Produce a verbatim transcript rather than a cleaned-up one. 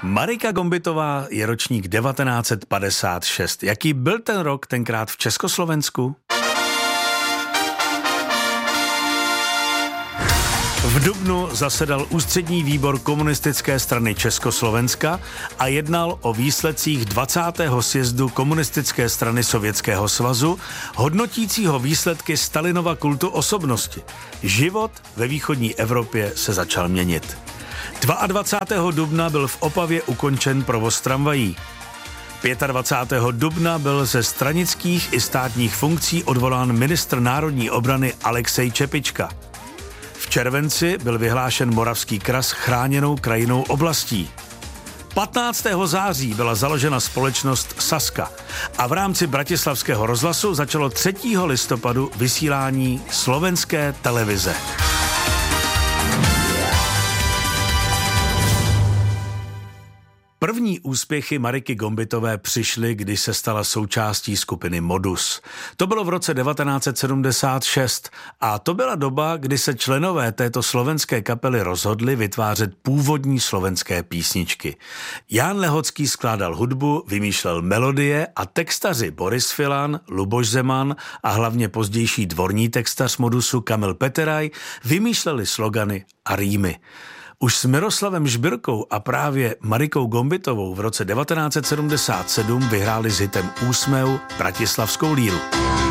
Marika Gombitová je ročník devatenáct set padesát šest. Jaký byl ten rok tenkrát v Československu? V dubnu zasedal ústřední výbor komunistické strany Československa a jednal o výsledcích dvacátého sjezdu komunistické strany Sovětského svazu, hodnotícího výsledky Stalinova kultu osobnosti. Život ve východní Evropě se začal měnit. dvacátého druhého dubna byl v Opavě ukončen provoz tramvají. dvacátého pátého dubna byl ze stranických i státních funkcí odvolán ministr národní obrany Alexej Čepička. V červenci byl vyhlášen Moravský kras chráněnou krajinnou oblastí. patnáctého září byla založena společnost Sazka a v rámci Bratislavského rozhlasu začalo třetího listopadu vysílání slovenské televize. První úspěchy Mariky Gombitové přišly, když se stala součástí skupiny Modus. To bylo v roce devatenáct set sedmdesát šest a to byla doba, kdy se členové této slovenské kapely rozhodli vytvářet původní slovenské písničky. Jan Lehocký skládal hudbu, vymýšlel melodie a textaři Boris Filan, Luboš Zeman a hlavně pozdější dvorní textař Modusu Kamil Peteraj vymýšleli slogany a rýmy. Už s Miroslavem Žbirkou a právě Marikou Gombitovou v roce devatenáct set sedmdesát sedm vyhráli s hitem Úsmev Bratislavskou líru.